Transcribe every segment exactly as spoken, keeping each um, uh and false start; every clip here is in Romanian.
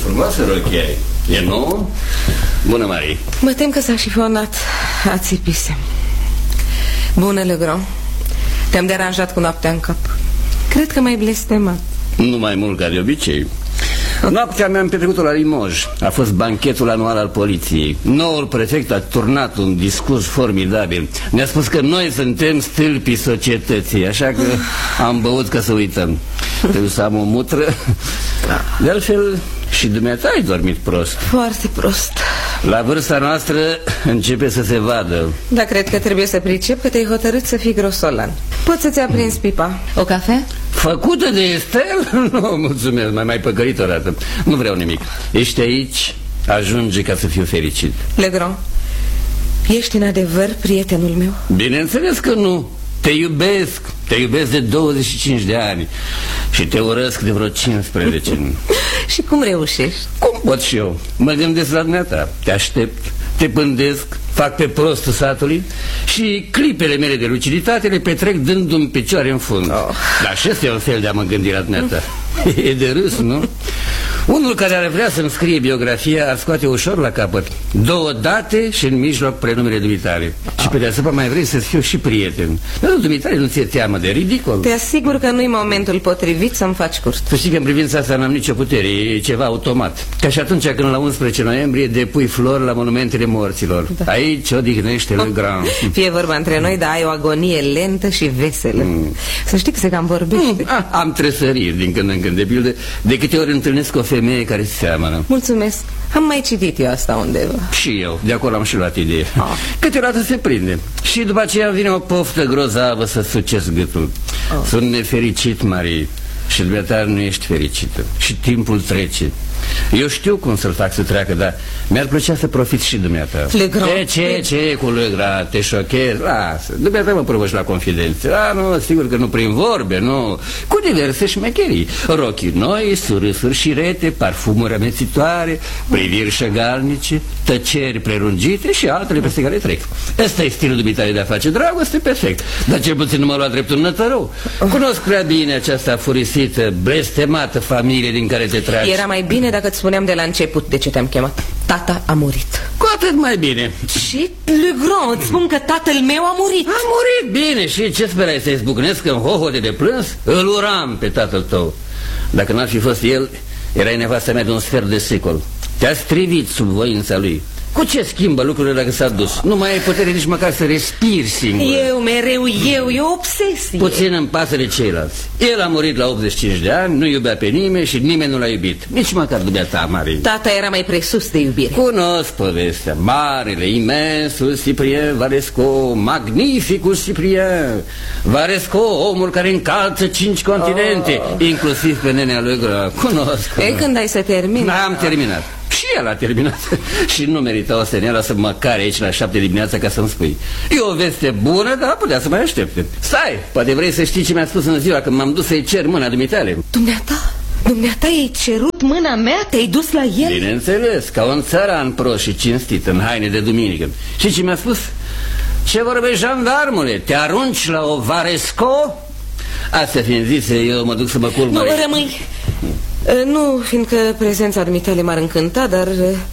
frumoasă rochie ai. E nouă? Bună, Marie. Mă tem că s-a șifonat. Ațipise. Bună, Legrand. Te-am deranjat cu noaptea în cap. Cred că m-ai blestemat. Nu mai mult ca de obicei. Noaptea mi-am petrecut-o la Limoges. A fost banchetul anual al poliției. Noul prefect a turnat un discurs formidabil. Ne-a spus că noi suntem stâlpii societății. Așa că am băut ca să uităm. Trebuie să am o mutră. De altfel, și dumneata ai dormit prost. Foarte prost. La vârsta noastră începe să se vadă. Da, cred că trebuie să pricep că te-ai hotărât să fii grosolan. Poți să-ți aprinzi pipa. O cafea? Făcută de Estel? Nu, mulțumesc, mai mai păcălit o dată. Nu vreau nimic. Ești aici, ajunge ca să fiu fericit. Legrand, ești în adevăr prietenul meu? Bineînțeles că nu. Te iubesc, te iubesc de douăzeci și cinci de ani și te urăsc de vreo cincisprezece. Și cum reușești? Cum pot și eu? Mă gândesc la dumneata, te aștept, te pândesc, fac pe prostul satului și clipele mele de luciditate le petrec dându-mi picioare în fund. oh. Dar și ăsta e un fel de a mă gândi la dumneata. E de râs, nu? Unul care ar vrea să-mi scrie biografia ar scoate ușor la capăt două date și în mijloc prenumele dumitale. Și pe deasupra mai vrei să fiu și prieten. Dar dumitale nu ți-e teamă de ridicol? Te asigur că nu-i momentul potrivit să-mi faci curs. Să știi că în privința asta n-am nicio putere, e ceva automat. Ca și atunci când la unsprezece noiembrie depui flori la monumentele morților. da. Aici odihnește Legrand. Fie vorba între noi, dar ai o agonie lentă și veselă. mm. Să știi că se cam vorbește. mm. ah, Am tresăriri din când în când. De pildă, de câte ori întâlnesc o femeie care se seamănă. Mulțumesc. Am mai citit eu asta undeva. Și eu, de acolo am și luat idee. ah. Câteodată se prinde. Și după aceea vine o poftă grozavă să sucesc gâtul. ah. Sunt nefericit, Marie. Și dumneata nu ești fericită. Și timpul trece. Eu știu cum să-l fac să treacă, dar mi-ar plăcea să profit și dumneata. Legrand. Ce, ce, ce cu Legrand? Te șochezi? Lasă, dumneata mă provoci la confidențe. Ah, nu, sigur că nu prin vorbe, nu. Cu diverse șmecherii. Rochii noi, surâsuri și rete, parfumuri amețitoare, priviri șăgalnice, tăceri prelungite și altele peste care trec. Ăsta e stilul dumitare de a face dragoste, perfect. Dar cel puțin nu mă lua drept un nătărău. Cunosc prea bine această afurisită, blestemată familie din care te tragi. Era mai bine dacă îți spuneam de la început de ce te-am chemat. Tata a murit. Cu atât mai bine. Și, Legrand, îți spun că tatăl meu a murit. A murit, bine. Și ce sperai, să-i zbucnesc în hohote de plâns? Îl uram pe tatăl tău. Dacă n-ar fi fost el, erai nevasta mea de un sfert de secol. Te-a strivit sub voința lui. Cu ce schimbă lucrurile dacă s-a dus? Nu mai ai putere nici măcar să respiri singur. Eu, mereu eu, e o obsesie. Puțin îmi pasă de ceilalți. El a murit la optzeci și cinci de ani, nu iubea pe nimeni și nimeni nu l-a iubit. Nici măcar dumneata, Marie. Tata era mai presus de iubire. Cunosc povestea. Marele, imensul Cyprien Varesco, magnificul Cyprien Varesco, omul care încalță cinci continente, oh. inclusiv pe nenea Legrand. Cunosc. E, când ai să termini? Am terminat. Și el a terminat. Și nu merita o seneală să mă care aici la șapte dimineața ca să-mi spui. E o veste bună, dar putea să mai aștepte. Stai, poate vrei să știi ce mi-a spus în ziua când m-am dus să-i cer mâna dumitale. Dumneata? Dumneata i-ai cerut mâna mea? Te-ai dus la el? Bineînțeles, ca un țăran prost și cinstit în haine de duminică. Și ce mi-a spus? Ce vorbești, jandarmule? Te arunci la o Varesco? Astea fiind zise, eu mă duc să mă culc. Nu, rămâi. Nu, fiindcă prezența dumitale m-ar încânta, dar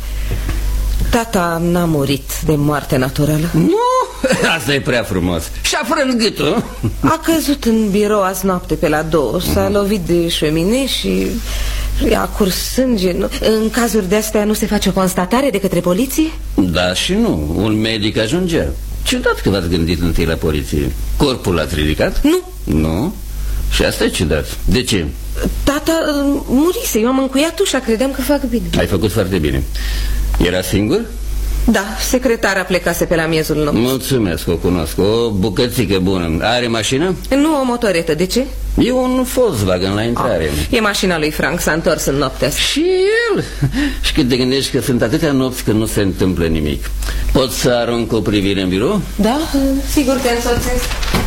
tata n-a murit de moarte naturală. Nu? Asta e prea frumos. Și-a frânt gâtul. A căzut în birou azi noapte pe la două. S-a lovit de șemine și a curs sânge. În cazuri de astea nu se face o constatare de către poliție? Da și nu, un medic ajungea. Ciudat că v-ați gândit întâi la poliție. Corpul l-ați ridicat? Nu. Nu? Și asta e ciudat. De ce? Tata murise, eu am încuiat ușa, credeam că fac bine. Ai făcut foarte bine. Era singur? Da, secretara plecase pe la miezul nopții. Mulțumesc, o cunosc, o bucățică bună. Are mașină? Nu, o motoretă, de ce? E un Volkswagen la intrare. ah, E mașina lui Frank, s-a întors în noaptea asta. Și el? Și când te gândești că sunt atâtea nopți când nu se întâmplă nimic. Pot să arunc o privire în birou? Da, sigur te însoțesc.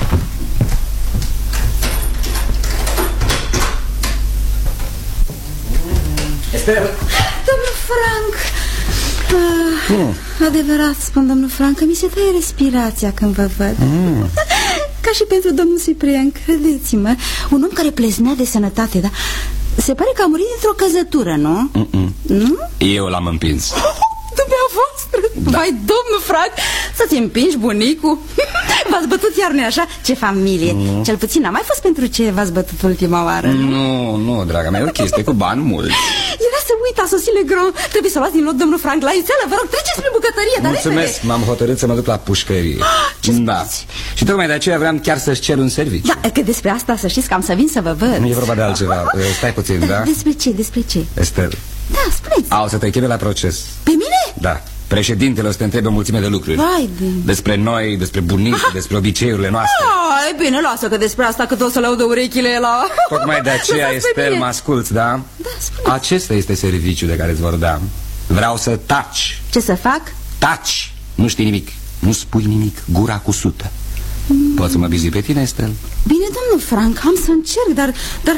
Domnul Frank, uh, mm. adevărat spun, domnul Frank, că mi se taie respirația când vă văd. mm. Ca și pentru domnul Cyprien, credeți-mă. Un om care pleznea de sănătate, dar Se pare că a murit dintr-o căzătură, nu? Mm-mm. Nu? Eu l-am împins. Dumneavoastră? Da. Vai, domnul Frank, să-ți împingi bunicul. V-ați bătut iar, nu-i așa? Ce familie. mm. Cel puțin n-a mai fost pentru ce v-ați bătut ultima oară. Nu, nu, draga mea, e o chestie cu bani mulți. Era să uit, a sosit Legrand. Trebuie să luați din loc domnul Frank la ițeală. Vă rog, treceți spre bucătărie. Mulțumesc, m-am hotărât să mă duc la pușcărie. Ce da. Și tocmai de aceea vreau chiar să-și cer un serviciu. Da, că despre asta să știți că am să vin să vă văd. Nu e vorba de altceva, stai puțin, da? Despre ce, despre ce? Estel. Da, spuneți. Au să te cheme la proces. Pe mine? Da. Președintele o să te întrebe o mulțime de lucruri. Vai de... Despre noi, despre bunici, despre obiceiurile noastre. Ah, e bine, lasă că despre asta cât o să le audă urechile la... Tocmai de aceea, Estel, mă asculți, da? Da, spune. Acesta este serviciul de care îți vor da. Vreau să taci. Ce să fac? Taci. Nu știi nimic. Nu spui nimic. Gura cu sută. mm. Poți să mă bizui pe tine, Estel? Bine, domnul Frank, am să încerc, dar... dar...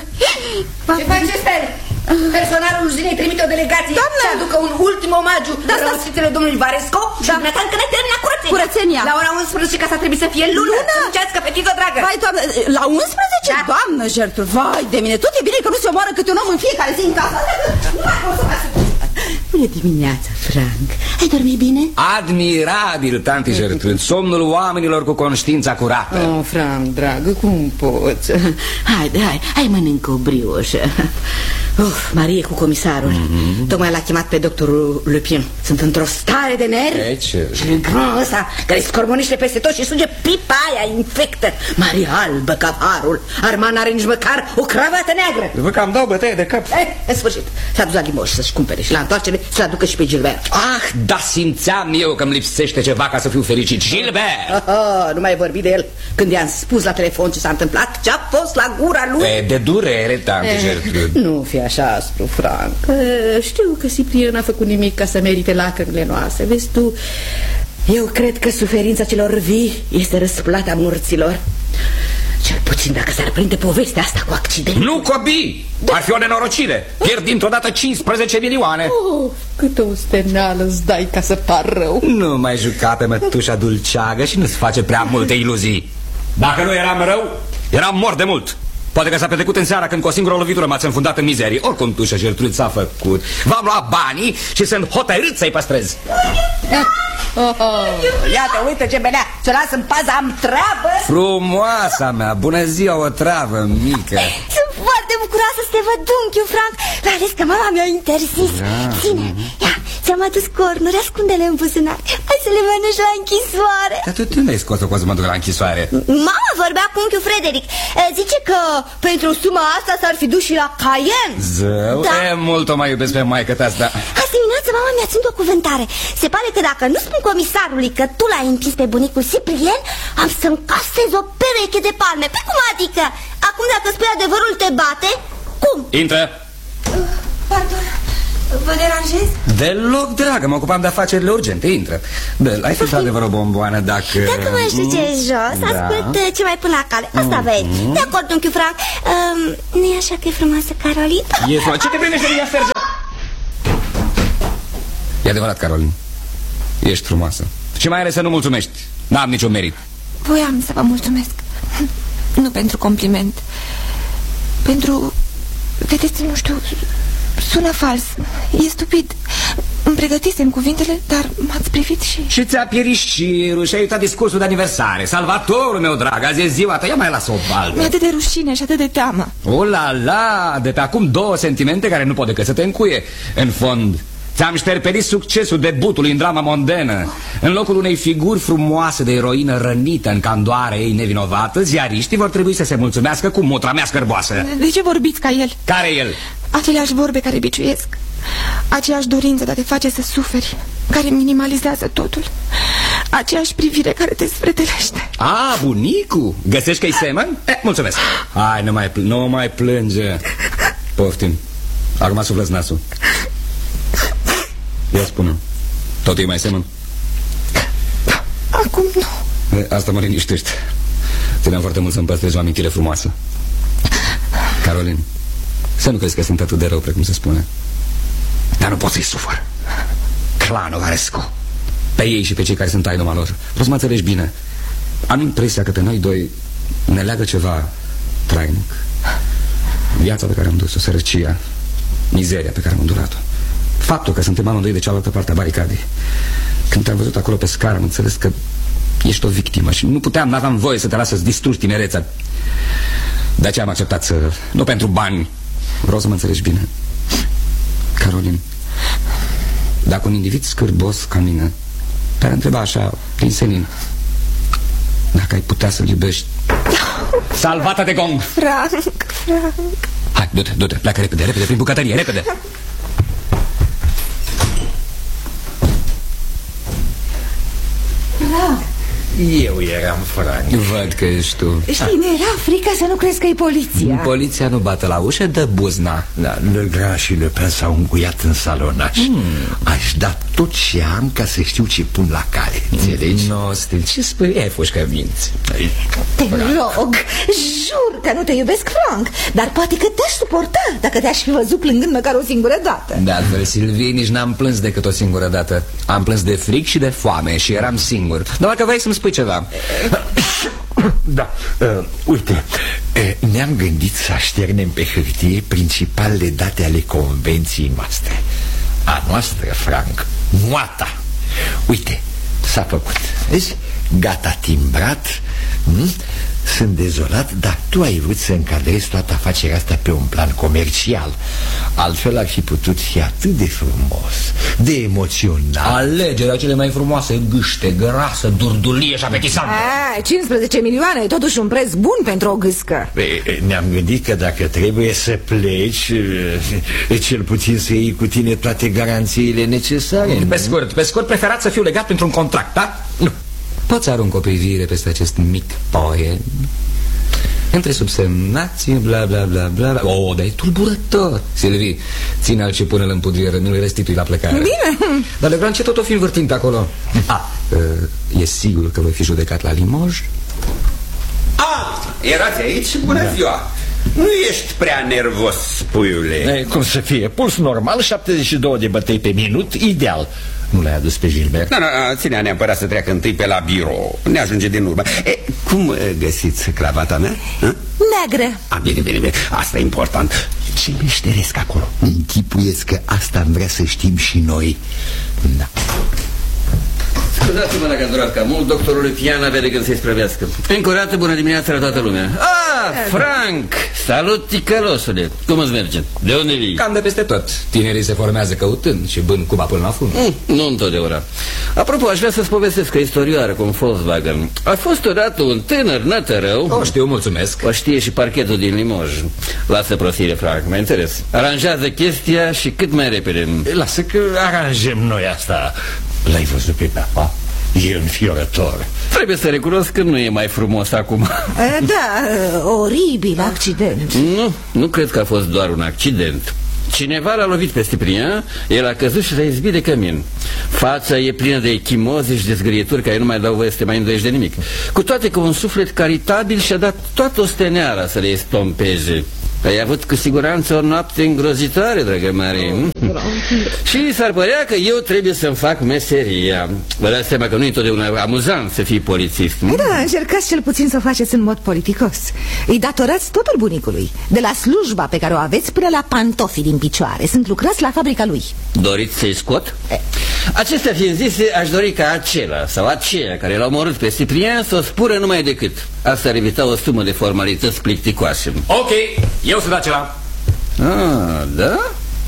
Ce faci, Estel? Personalul zilei trimite o delegație să aducă un ultim omagiu da, răuțitele domnului Varesco da. Și dumneata încă ne termina curățenia. Curățenia. La ora unsprezece casa trebuie să fie lună. Lună? Încească, fetiță dragă. Vai, doamnă, la unsprezece? Da. Doamnă, Gertru, vai de mine, tot e bine că nu se omoară câte un om în fiecare zi în casă. Nu mai pot să mă ascult. Bună dimineața, Frank. Ai dormit bine? Admirabil, tanti Gertrude. Somnul oamenilor cu conștiința curată. Oh, Frank, dragă, cum poți? Haide, hai, hai mănâncă o brioșă. Uf, Marie cu comisarul. mm-hmm. Tocmai l-a chemat pe doctorul Lupin. Sunt într-o stare de nervi. Ce? Și Legrand ăsta care scormonește peste tot și suge pipa aia infectă. Marie albă ca farul. Arman n-are nici măcar o cravată neagră. Vă cam dau bătaie de cap. Eh, în sfârșit, s-a dus la Limoges să-și cumpere și la întoarcere să-l aducă și pe Gilbert. Ah, da, simțeam eu că-mi lipsește ceva ca să fiu fericit. Gilbert! Oh, oh, nu mai vorbi de el. Când i-am spus la telefon ce s-a întâmplat, ce-a fost la gura lui. E, de durere, tanti eh, Gertrude. Nu fi așa aspru, Frank. Știu că Ciprian n-a făcut nimic ca să merite lacrimile noastre. Vezi tu, eu cred că suferința celor vii este răsplata morților. Cel puțin dacă s-ar prinde povestea asta cu accident. Nu, copii! Da. Ar fi o nenorocire. Pierd dintr-o dată cincisprezece milioane. Oh, câtă o steneală îți dai ca să par rău. Nu mai juca pe mătușa dulceagă și nu-ți face prea multe iluzii. Dacă nu eram rău, eram mort de mult. Poate că s-a petrecut în seara când cu o singură lovitură m-ați înfundat în mizerie. Oricum tu și Gertrude s-a făcut. V-am luat banii și sunt hotărât să-i păstrez. Oh, oh. Iată, uite ce belea. Să las în pază, am treabă. Frumoasa mea, bună ziua, o travă mică. Sunt foarte bucuroasă să te văd, unchiu Frank. Mai ales că mama mi-a interzis. Da. Ține, ia, ți-am adus cornuri, ascunde-le în buzunar. Hai să le mănânci la închisoare. Dar tu, tu nu ai scos-o cu să mă duc la închisoare. Mama vorbea cu unchiul Frederic. Zice că pentru suma asta s-ar fi dus și la Cayenne. Zău, da. E mult o mai iubesc pe maică-ta asta. Azi dimineață mama mi-a ținut o cuvântare. Se pare că dacă nu spun comisarului că tu l-ai împins pe bunicul Ciprian, am să-mi casez o pereche de palme. Pe cum adică? Acum dacă spui adevărul te bate? Cum? Intră. uh, Pardon, vă deranjez? Deloc, dragă, mă ocupam de afacerile urgente. Intră. Bel, ai fi dat de vreo bomboană dacă... Dacă mă știu ce e jos, da. Ascult ce mai pun la cale. Asta mm-hmm. vezi. De acord, unchiul Frank. um, Nu-i așa că e frumoasă Carolina? E frumoasă. Ce te primește de ea, Serge? E adevărat, Carolina. Ești frumoasă. Și mai ales să nu mulțumești. N-am niciun merit. Voiam să vă mulțumesc. Nu pentru compliment. Pentru... Vedeți, nu știu, sună fals. E stupid. Îmi pregătisem cuvintele, dar m-ați privit și... Și ți-a pierit șirul și ai uitat discursul de aniversare. Salvatorul meu drag, azi e ziua ta, ia mai lasă o baltă. Mi-e atât de rușine și atât de teamă. O la la, de pe acum două sentimente care nu pot decât să te încuie. În fond, ți-am șterperit succesul debutului în drama mondenă. În locul unei figuri frumoase de eroină rănită în candoarea ei nevinovată, ziariștii vor trebui să se mulțumească cu mutra mea scârboasă. De ce vorbiți ca el? Care el? Aceleași vorbe care biciuiesc, aceeași dorință de a te face să suferi, care minimalizează totul, aceeași privire care te sfretelește. A, bunicu, găsești că-i semăn? Eh, mulțumesc. Hai, nu mai, nu mai plânge. Poftim. Acum suflă-ți nasul. Ia spune, tot e mai semăn? Acum nu. E, asta mă liniștește. Țineam foarte mult să-mi păstrez o amintire frumoasă. Caroline, să nu crezi că sunt atât de rău precum se spune. Dar nu pot să-i sufăr. Clanul Varesco, pe ei și pe cei care sunt ai numai lor. Vreau să mă înțelegi bine. Am impresia că pe noi doi ne leagă ceva trainic. Viața pe care am dus-o, sărăcia, mizeria pe care am îndurat-o, faptul că suntem amândoi de cealaltă parte a baricadei. Când te-am văzut acolo pe scară, am înțeles că ești o victimă și nu puteam, n-aveam voie să te las să-ți distrugi tinerețea. De aceea am acceptat să... Nu pentru bani. Vreau să mă înțelegi bine, Caroline. Dacă un individ scârbos ca mine te-ar întreba așa, prin senin, dacă ai putea să-l iubești... Salvata de gong! Frank, Frank... Hai, du-te, du-te, pleacă repede, repede, prin bucătărie, repede! Frank! Eu eram Frank. Văd că ești tu. Știi, mi-era frica să nu crezi că e poliția. Poliția nu bate la ușă, dă buzna. Da, Le Grand și Le Pen s-au încuiat în salonaș. hmm. Aș da tot ce am ca să știu ce pun la cale. Înțelegi? No, Stil, ce spui? E fușcă minți. Te rog, jur că nu te iubesc, Frank. Dar poate că te-aș suporta dacă te-aș fi văzut plângând măcar o singură dată. De altfel, Silvie, nici n-am plâns decât o singură dată. Am plâns de fric și de foame și eram singur. Dar dacă vrei să-mi spui ceva. Da, uh, uite, uh, ne-am gândit să așternem pe hârtie principalele date ale convenției noastre. A noastră, Frank, moata. Uite, s-a făcut. Vezi? Gata timbrat. hmm? Sunt dezolat, dar tu ai vrut să încadrezi toată afacerea asta pe un plan comercial. Altfel ar fi putut fi atât de frumos, de emoțional. Alegerea cele mai frumoase, gâște, grasă, durdulie și apetisantă. A, cincisprezece milioane e totuși un preț bun pentru o gâscă. Ne-am gândit că dacă trebuie să pleci, cel puțin să iei cu tine toate garanțiile necesare. Pe scurt, pe scurt, preferat să fiu legat printr-un contract, da? Nu. Poți arunc o privire peste acest mic poem între subsemnații, bla bla bla bla bla. O, dar e tulburător. Silvii, ține-l și pune-l în pudrieră, nu-l restitui la plecare. Bine. Dar Le Grand, ce tot o fi învârtind pe acolo? A, e sigur că voi fi judecat la Limoges? A, erați aici? Bună da. ziua! Nu ești prea nervos, puiule. E, cum să fie? Puls normal, șaptezeci și două de bătăi pe minut, ideal. Nu l-ai adus pe Gilbert? Nu, nu, ținea neapărat să treacă întâi pe la birou. Ne ajunge din urmă. E, cum găsiți cravata mea? A? Neagră. A, bine, bine, bine, asta e important. Ce meșteresc acolo? Închipuiesc că asta am vrea să știm și noi. Da. Scuzați-mă dacă am durat cam mult. Doctorul Lupian avea de gând să-i sprăvească. Încă o dată, bună dimineața la toată lumea. Ah, Frank! Salut, ticălosule. Cum îți merge? De unde vii? Cam de peste tot. Tinerii se formează căutând și bând cuba până la fund. mm, Nu întotdeauna. Apropo, aș vrea să-ți povestesc o istorioară cu un Volkswagen. A fost odată un tânăr nătărău. O știu, mulțumesc. O știe și parchetul din Limoges. Lasă prostire, Frank, mai înțeles. Aranjează chestia și cât mai repede. Lasă că aranjăm noi asta. L-ai văzut pe papa? E înfiorător. Trebuie să recunosc că nu e mai frumos acum. Da, oribil accident. Nu, nu cred că a fost doar un accident. Cineva l-a lovit pe Ciprian, el a căzut și s-a izbit de cămin. Fața e plină de echimoze și de zgârieturi care nu mai dau voie să te mai îndoiești de nimic. Cu toate că un suflet caritabil și-a dat toată osteneala să le estompeze. Ai avut cu siguranță o noapte îngrozitoare, dragă Marie. Și s-ar părea că eu trebuie să-mi fac meseria. Vă dați seama că nu e întotdeauna amuzant să fii polițist. Da, încercați cel puțin să o faceți în mod politicos. Îi datorați totul bunicului, de la slujba pe care o aveți până la pantofii din picioare. Sunt lucrați la fabrica lui. Doriți să-i scot? E. Acestea fiind zise, aș dori ca acela sau aceea care l-a omorât pe Ciprian să o spură numai decât. Asta ar evita o sumă de formalități plicticoase. Ok, eu sunt acela. Ah, da?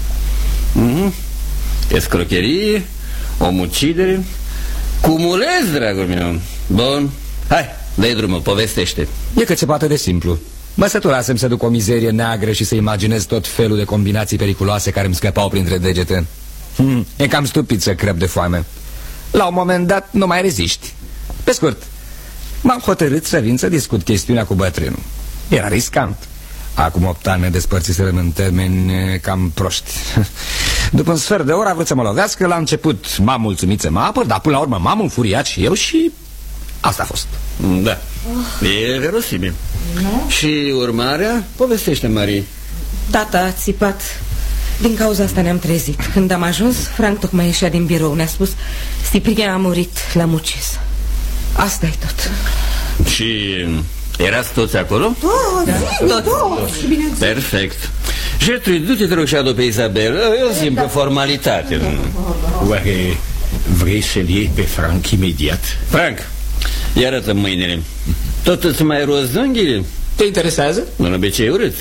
Mm-hmm. Escrocherie, omucidere. Cumulez, dragul meu. Bun, hai, dă-i drumul, povestește. E cât se poate de simplu. Mă săturasem să duc o mizerie neagră și să imaginez tot felul de combinații periculoase care îmi scăpau printre degete. hmm, E cam stupid să crăp de foame. La un moment dat nu mai reziști. Pe scurt, m-am hotărât să vin să discut chestiunea cu bătrânul. Era riscant. Acum opt ani ne despărțiserăm în termeni cam proști. După un sfert de oră a vrut să mă lovească. La început m-am mulțumit să mă apăr, dar până la urmă m-am înfuriat și eu și asta a fost. Da, e verosimil. No? Și urmarea? Povestește, Marie. Tata a țipat. Din cauza asta ne-am trezit. Când am ajuns, Frank tocmai ieșea din birou. Ne-a spus, Ciprian a murit la Mucis. Asta e tot. Și Erați toți acolo? Da, toți. Perfect. Gertrude, du-te, te rog, și adu pe Isabel. E o simplă formalitate. Oare vrei să-l iei pe Frank imediat? Frank, ia arată mâinile. Tot îți mai roz unghiile? Te interesează? Un obicei urât.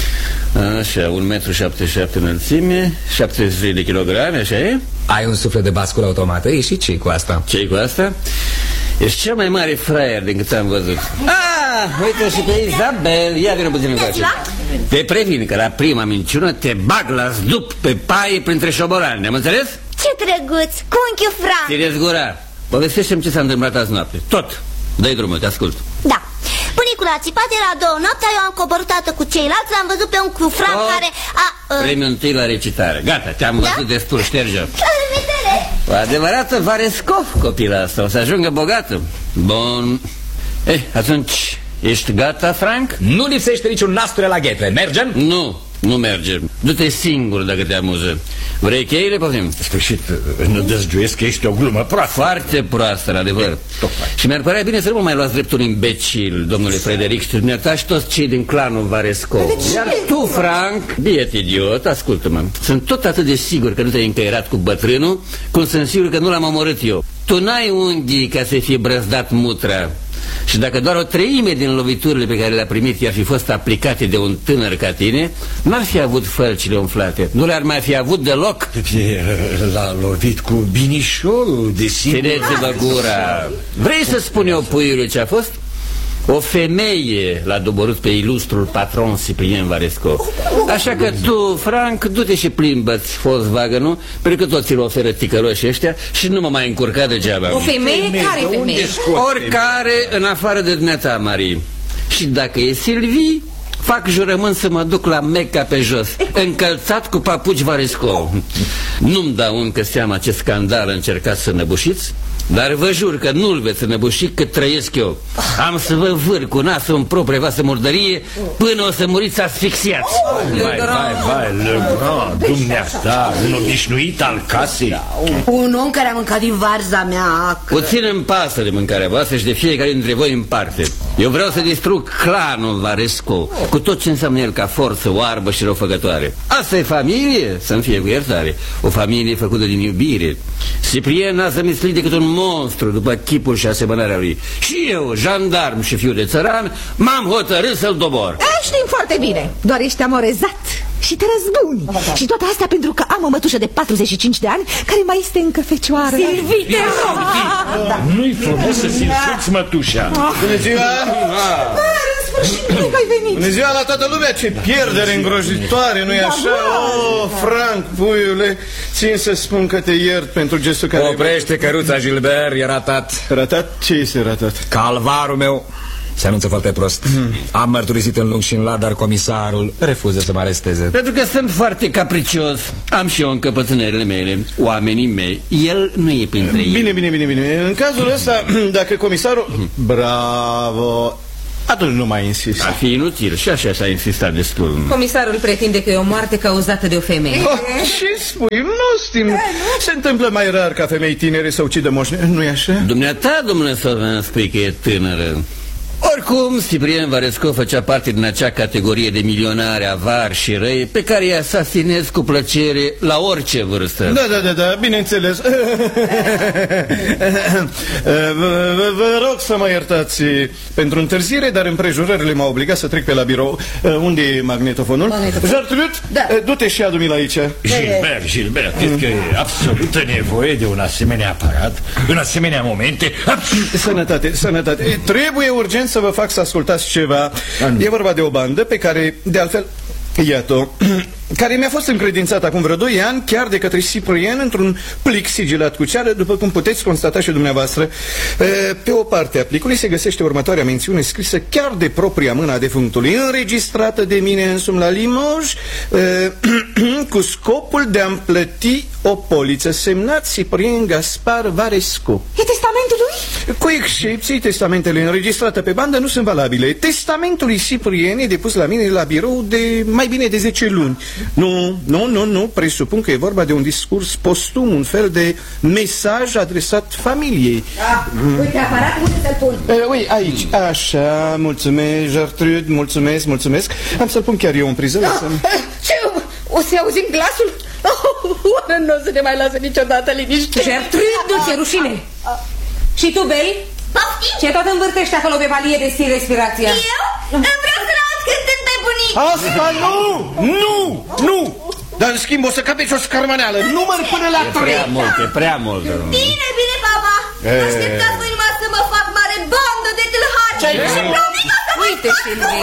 Așa, un metru șaptezeci și șapte înălțime, șaptezeci de kilograme, așa e? Ai un suflet de basculă automată, e și ce cu asta? Ce-i cu asta? Ești cel mai mare fraier din cât am văzut. Ah, uite și pe Isabel. Ia vină puțin încoace. Te previn că la prima minciună te bag la zdup pe paie printre șobolani. Ne-am înțeles? Ce drăguț, cu unchiul Frank. Țineți gura. Povestește-mi ce s-a întâmplat azi noapte. Tot. Dă-i drumul, te ascult. Da. Bunicul a țipat, era două noaptea, eu am coborât toată cu ceilalți, l-am văzut pe unchiul Frank oh. care a... Uh... Premiul întâi la recitare. Gata, te-am da? văzut destul, șterge-o. La revedere! O adevărată Varescov copila asta, o să ajungă bogată. Bun. Eh, atunci, ești gata, Frank? Nu lipsește niciun nasture la ghete, mergem? Nu, nu mergem. Du-te singur dacă te amuză. Vrei cheile, poftim? Sfârșit, nu dăzduiesc că ești o glumă proastă. Foarte proastă, în adevăr. Și mi-ar părea bine să nu mă mai luați dreptul imbecil, domnule Frederic, și dumneata și toți cei din clanul Varescov. Iar tu, Frank, biet idiot, ascultă-mă. Sunt tot atât de sigur că nu te-ai încăierat cu bătrânul, cum sunt sigur că nu l-am omorât eu. Tu n-ai unghii ca să fie brăzdat mutra. Și dacă doar o treime din loviturile pe care le-a primit i-ar fi fost aplicate de un tânăr ca tine, n-ar fi avut fălcile umflate. Nu le-ar mai fi avut deloc. L-a lovit cu binișorul, desigur. Țineți-vă gura. Vrei să spun eu, puiule, ce a fost? O femeie l-a doborât pe ilustrul patron Ciprien Varescov. Așa că tu, Frank, du-te și plimbă-ți Volkswagen-ul, pentru că toți îl oferă ticăloși ăștia și nu mă mai încurca degeaba. O femeie? Care femeie? Oricare, în afară de dumneata, Marie. Și dacă e Sylvie, fac jurământ să mă duc la Mecca pe jos, încălțat cu papuci Varescov. Nu-mi dau încă seama ce scandal încercați să năbușiți, dar vă jur că nu-l veți năbuși cât trăiesc eu. Am să vă vâr cu nasul în propria voastră murdărie până o să muriți asfixiați. Vai, vai, vai, Legrand, dumneata, un obișnuit al casei. Un om care a mâncat din varza mea. Puțin îmi pasă de mâncarea voastră și de fiecare dintre voi în parte. Eu vreau să distrug clanul Varescov, cu tot ce înseamnă el ca forță oarbă și răufăcătoare. Asta e familie, să-mi fie cu iertare. O familie făcută din iubire. Ciprien n-a zămislit decât un monstru după chipul și asemănarea lui. Și eu, jandarm și fiu de țăran, m-am hotărât să-l dobor. E, știm foarte bine, doar ești amorezat și te răzbuni. Și toate astea pentru că am o mătușă de patruzeci și cinci de ani care mai este încă fecioară. Silvie, te rog! Nu-i frumos să-ți insulți mătușa. Bună ziua! Bună ziua la toată lumea, ce pierdere îngrozitoare, nu-i așa? Oh, Frank, puiule, țin să spun că te iert pentru gestul care... Oprește căruța, Gilbert, e ratat. Ratat? Ce este ratat? Calvarul meu se anunță foarte prost. hmm. Am mărturisit în lung și în lat, dar comisarul refuză să mă aresteze. Pentru că sunt foarte capricios. Am și eu încăpățânările mele, oamenii mei. El nu e printre ei. Bine, bine, bine, bine. În cazul ăsta, dacă comisarul... Bravo! Atunci nu mai insist. Ar fi inutil, și așa s-a insistat destul. Comisarul pretinde că e o moarte cauzată de o femeie. Oh, ce spui? Nu știm. Se întâmplă mai rar ca femei tinere să ucidă moșne, nu-i așa? Dumneata, domnule Soven, spui că e tânără. Oricum, Ciprien Varescov făcea parte din acea categorie de milionari avari și răi pe care îi asasinez cu plăcere la orice vârstă. Da, da, da, da, bineînțeles. Vă rog să mă iertați pentru întârziere, dar împrejurările m-au obligat să trec pe la birou. Unde e magnetofonul? Gertrude, da. Du-te și adu-mi la aici. Gilbert, Gilbert, cred că e absolută nevoie de un asemenea aparat în asemenea momente. Sănătate, sănătate. Trebuie urgent să vă fac să ascultați ceva. E vorba de o bandă pe care, de altfel, iată, care mi-a fost încredințată acum vreo doi ani, chiar de către Ciprien, într-un plic sigilat cu ceară, după cum puteți constata și dumneavoastră. Pe o parte a plicului se găsește următoarea mențiune scrisă chiar de propria mână a defunctului, înregistrată de mine însumi la Limoges, cu scopul de a-mi plăti o poliță semnat Ciprien Gaspar Varescu. E testamentul lui? Cu excepții, testamentele înregistrate pe bandă nu sunt valabile. Testamentul lui Ciprien e depus la mine la birou de mai bine de zece luni. Nu, nu, nu, nu, presupun că e vorba de un discurs postum, un fel de mesaj adresat familiei. Da, mm. Uite, aparatul, unde să-l pun? Uh, ui, aici, așa, mulțumesc, Gertrude, mulțumesc, mulțumesc. Am să-l pun chiar eu în priză. Ah, ce? O să-i auzim glasul? Oh, nu o să ne mai lasă niciodată liniște. Gertrude, nu ți-e rușine. Și tu, Belle? Poftim? Ce tot învârtești acolo pe palie de stil respirația? Eu? Îmi vreau să-l aud cântând pe bunic. Asta nu! Nu! Nu! Dar în schimb o să cape și o scarmaneală. Număr până la trei. Prea mult, e prea mult. Bine, bine, papa. Așteptați voi numai să mă fac mare bandă de tâlhari. Și promit că o să Uite și lui.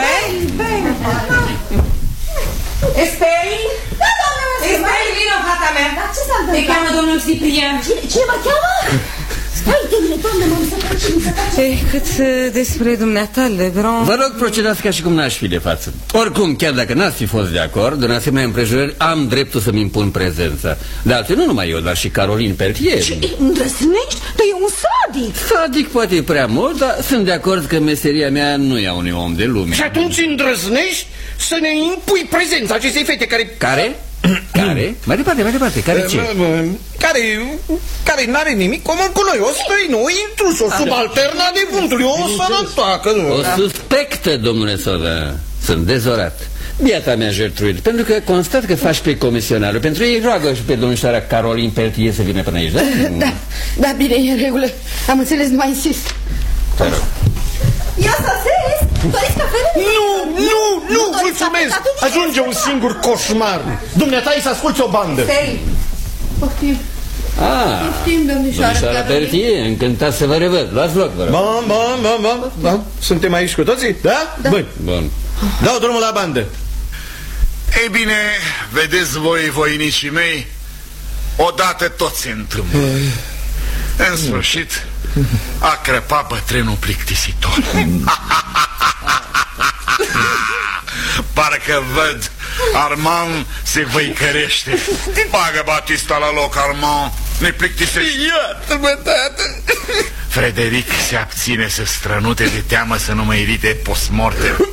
Estel? Da, doamnă, Estel, vină, fata mea. Ce s-a întâmplat? Te cheamă domnul Ciprien. Cine, cine mă cheamă? Stai, tine, doamnă, mă să facem, să facem. Eh, cât uh, despre dumneata, Lebron... Vă rog, procedați ca și cum n-aș fi de față. Oricum, chiar dacă n-ați fi fost de acord, în asemenea împrejurări, am dreptul să-mi impun prezența. De altfel, nu numai eu, dar și Caroline Peltier. Ce îndrăznești? Tu e un sadic. Sadic poate e prea mult, dar sunt de acord că meseria mea nu e a unui om de lume. Și atunci îndrăznești să ne impui prezența acestei fete care... Care? Care? Mai departe, mai departe, care ce? Care, care n-are nimic comun cu noi, o străină, o intrus, o subalterna de vântului, o sărătacă. O suspectă, domnule Soda. Sunt dezorat. Biata mea, Gertrude, pentru că constat că faci pe comisionarul. Pentru ei roagă și pe domnișoara Caroline Peltier să vină până aici, da? Da, da, bine, e în regulă. Am înțeles, nu mai insist. Te rog. Ia să sezi, doriți cafele? Nu, nu, nu, mulțumesc. Ajunge un singur coșmar. Dumneata ai să asculti o bandă. Stai. Poftim. Ah, Poftim, domnișoara domnișoara Peltier, încântat să vă revăd. Luați loc, vă rog. Bun, bun, bun, bun, bun. Suntem aici cu toții, da? Da. Bun. Bun. Dau drumul la bandă. Ei bine, vedeți voi, voinicii mei, odată tot se întâmplă. În sfârșit, a crăpat bătrânul plictisitor. Parcă văd, Armand se văicărește. Bagă Batista la loc, Armand. Ne plictisește. Iată-mă, tată. Frederic se abține să strănute de teamă să nu mă irite post-mortem.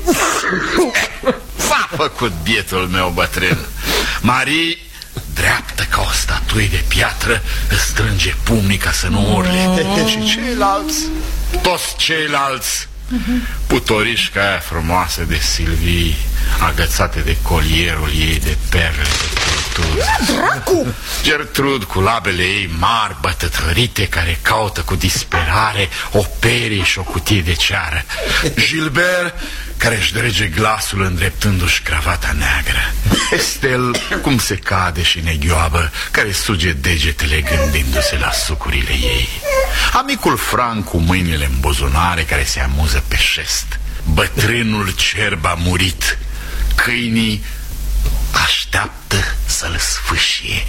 S-a făcut bietul meu bătrân. Marie, dreaptă ca o statuie de piatră, îți strânge pumnii ca să nu urle. Și ceilalți, toți ceilalți, putoriși ca aia frumoasă de Silvii, agățate de colierul ei de perle de Gertrude. Dracu! Gertrude cu labele ei mari, bătătărite, care caută cu disperare o perie și o cutie de ceară. Gilbert, care își drege glasul îndreptându-și cravata neagră. Estel, cum se cade și neghioabă, care suge degetele gândindu-se la sucurile ei. Amicul Frank cu mâinile în buzunare, care se amuză pe șest. Bătrânul cerb a murit. Câinii așteaptă să-l sfâșie.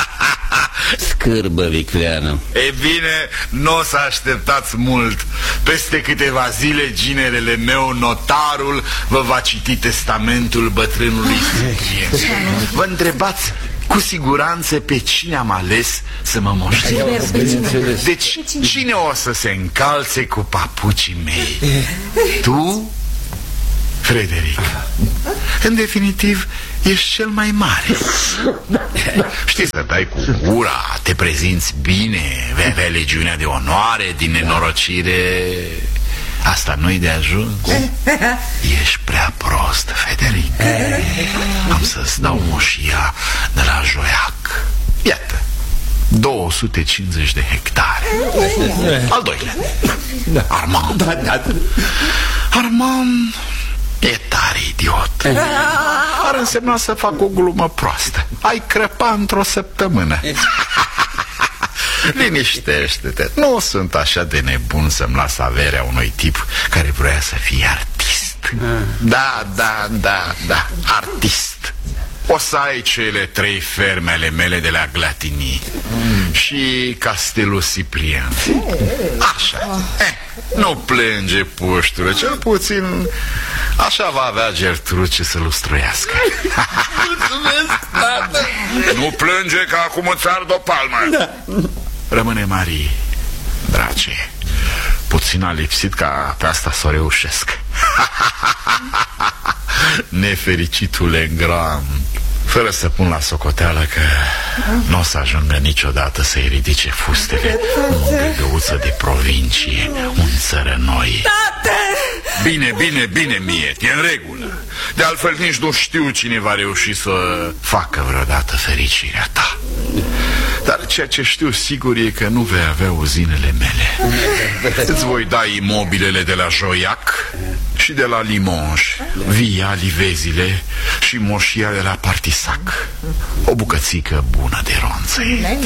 Scârbă, Vicleanu. E bine, nu o să așteptați mult. Peste câteva zile, ginerele meu, notarul, vă va citi testamentul bătrânului Ciprien. Vă întrebați cu siguranță pe cine am ales să mă moștenesc. Deci, cine o să se încalțe cu papucii mei? Tu, Frederic. În definitiv, ești cel mai mare. Știi să dai cu gura, te prezinți bine, vei avea legiunea de onoare din nenorocire. Asta nu-i de ajuns. Ești prea prost, Frederic. Am să-ți dau moșia de la Joiac. Iată, două sute cincizeci de hectare. Al doilea, Armand. Armand e tare idiot. Ar însemna să fac o glumă proastă. Ai crăpa într-o săptămână. Liniștește-te. Nu sunt așa de nebun să-mi las averea unui tip care vrea să fie artist. Da, da, da, da, artist. O să ai cele trei ferme ale mele de la Glatigny și castelul Ciprien. Așa. eh, Nu plânge, pușture. Cel puțin așa va avea Gertrude ce să lustruiască. Mulțumesc, tată. Nu plânge că acum îți ard o palmă. Da. Rămâne, Marie, drace. Puțin a lipsit ca pe asta să o reușesc. Nefericitule Gram, fără să pun la socoteală că nu o să ajungă niciodată să-i ridice fustele un găgăuță de provincie, un țărănoi. Tată! Bine, bine, bine, Miet, e în regulă. De altfel nici nu știu cine va reuși să facă vreodată fericirea ta. Dar ceea ce știu sigur e că nu vei avea uzinele mele. Îți voi da imobilele de la Joiac și de la Limonj, via, livezile și moșia de la Partisac. O bucățică bună de ronțe.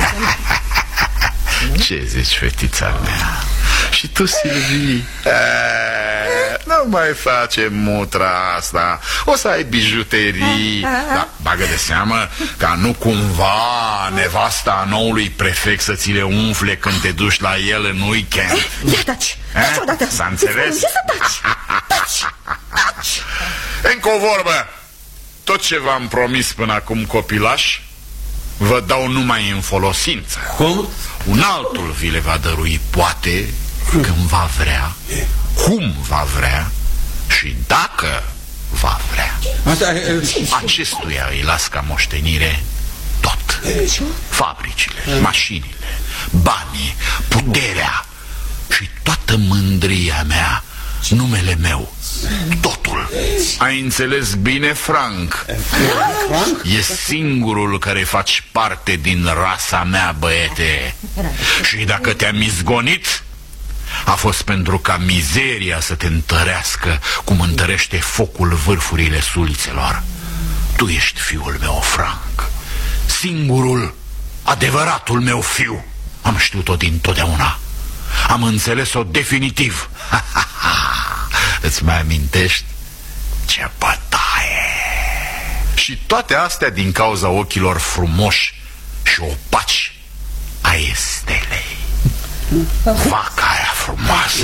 Ce zici, fetița mea? Și tu, Silvii? Nu mai face mutra asta. O să ai bijuterii. Dar bagă de seamă ca nu cumva nevasta noului prefect să ți le umfle când te duci la el în weekend. Ia taci, taci odată. S-a înțeles? Ce să taci? Taci, taci. Încă o vorbă. Tot ce v-am promis până acum, copilaș, vă dau numai în folosință. Cum? Un altul vi le va dărui, poate, când va vrea, cum va vrea și dacă va vrea. Acestuia îi las ca moștenire tot. Fabricile, mașinile, banii, puterea și toată mândria mea, numele meu, totul. Ai înțeles bine, Frank? E singurul care faci parte din rasa mea, băiete. Și dacă te-am izgonit, a fost pentru ca mizeria să te întărească cum întărește focul vârfurile sulițelor. Tu ești fiul meu, Frank. Singurul, adevăratul meu fiu. Am știut-o dintotdeauna. Am înțeles-o definitiv. Îți mai amintești? Ce bătaie! Și toate astea din cauza ochilor frumoși și opaci ai Estelei. Vaca aia frumoasă.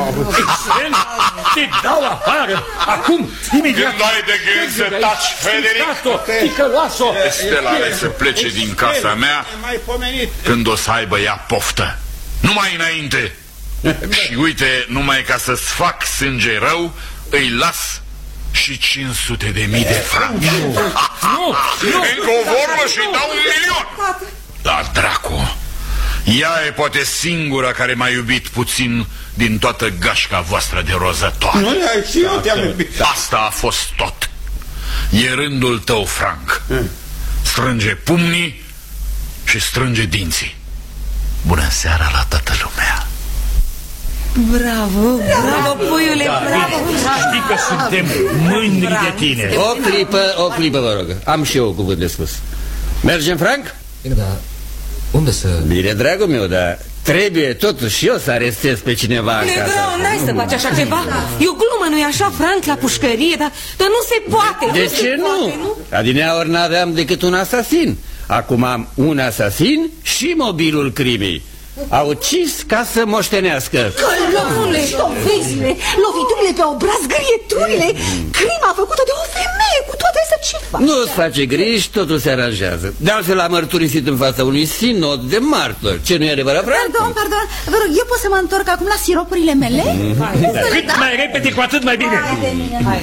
Te dau afară! Acum, imediat! Când ai de gând să taci, Frederic, Estela are să plece din casa mea când o să aibă ea poftă. Numai înainte. Și uite, numai ca să-ți fac sânge rău, îi las și cinci sute de mii de franci. Încă o vorbă și dau un milion. La dracu. Ea e poate singura care m-a iubit puțin din toată gașca voastră de rozătoare. Nu, și eu te-am iubit. Asta a fost tot. E rândul tău, Frank. Strânge pumnii și strânge dinții. Bună seara la toată lumea. Bravo, bravo, puiule, bravo. Știi că suntem mândri de tine. O clipă, o clipă, vă rog. Am și eu un cuvânt de spus. Mergem, Frank? Bine, dar unde să... Bine, dragul meu, dar trebuie totuși și eu să arestez pe cineva în casa. Nu, n-ai să faci așa ceva. E o glumă, nu-i așa, Frank, la pușcărie, dar, dar nu se poate. De nu ce se nu? poate, nu? Adineaori n-aveam decât un asasin. Acum am un asasin și mobilul crimei. A ucis ca să moștenească. Călăule, dovezile, loviturile pe obraz, grieturile. Crima făcută de o femeie, cu toate astea ce faci? Nu-ți face griji, totul se aranjează. De altfel a mărturisit în fața unui sinod de martori. Ce nu e adevărat, Frank? Pardon, pardon, vă rog, eu pot să mă întorc acum la siropurile mele? Cât mai repede, cu atât mai bine.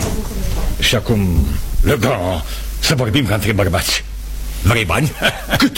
Și acum, Le Grand, să vorbim ca între bărbați. Vrei bani? Cât?